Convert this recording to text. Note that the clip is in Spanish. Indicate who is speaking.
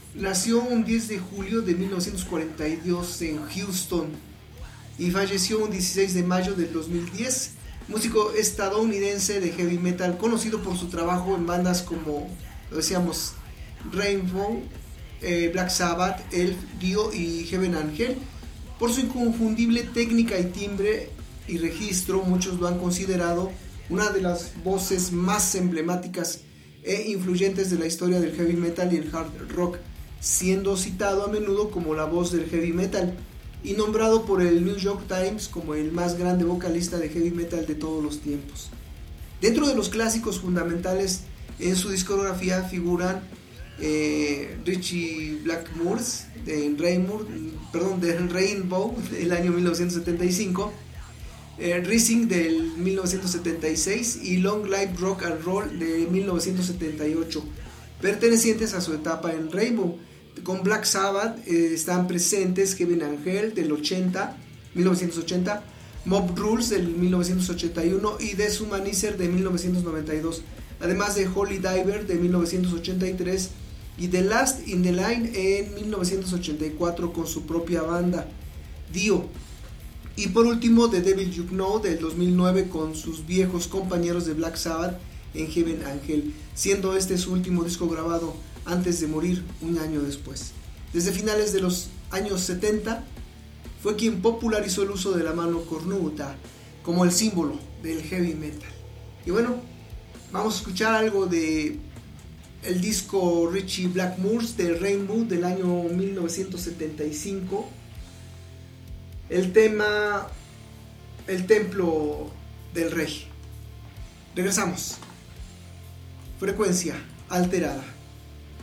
Speaker 1: Nació un 10 de julio de 1942 en Houston y falleció un 16 de mayo del 2010. Músico estadounidense de heavy metal, conocido por su trabajo en bandas como, lo decíamos, Rainbow, Black Sabbath, Elf, Dio y Heaven Angel. Por su inconfundible técnica y timbre y registro, muchos lo han considerado una de las voces más emblemáticas e influyentes de la historia del heavy metal y el hard rock, siendo citado a menudo como la voz del heavy metal y nombrado por el New York Times como el más grande vocalista de heavy metal de todos los tiempos. Dentro de los clásicos fundamentales en su discografía figuran Ritchie Blackmore's de Rainbow del año 1975, Rising del 1976 y Long Live Rock and Roll de 1978, pertenecientes a su etapa en Rainbow. Con Black Sabbath están presentes Heaven Angel del 1980, Mob Rules del 1981 y Deshumanizer de 1992, además de Holy Diver de 1983 y The Last in the Line en 1984 con su propia banda, Dio. Y por último The Devil You Know del 2009 con sus viejos compañeros de Black Sabbath en Heaven Angel, siendo este su último disco grabado antes de morir un año después. Desde finales de los años 70 fue quien popularizó el uso de la mano cornuta como el símbolo del heavy metal. Y bueno, vamos a escuchar algo de el disco Ritchie Blackmore's de Rainbow del año 1975. El tema El Templo del Rey. Regresamos. Frecuencia alterada.